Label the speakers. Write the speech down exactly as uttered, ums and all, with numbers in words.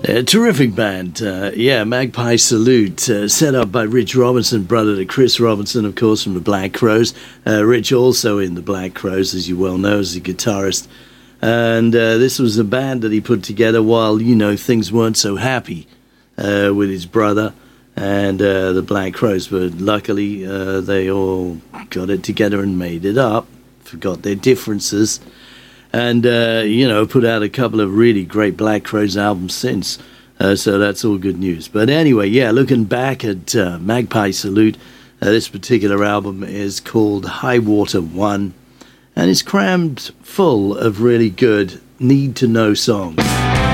Speaker 1: A terrific band, uh, yeah, Magpie Salute, uh, set up by Rich Robinson, brother to Chris Robinson, of course, from the Black Crowes. Uh, Rich also in the Black Crowes, as you well know, as a guitarist. And uh, this was a band that he put together while, you know, things weren't so happy uh, with his brother and uh, the Black Crowes. But luckily, uh, they all got it together and made it up, forgot their differences. And, uh, you know, put out a couple of really great Black Crowes albums since. Uh, so that's all good news. But anyway, yeah, looking back at uh, Magpie Salute, uh, this particular album is called High Water One. And it's crammed full of really good need-to-know songs.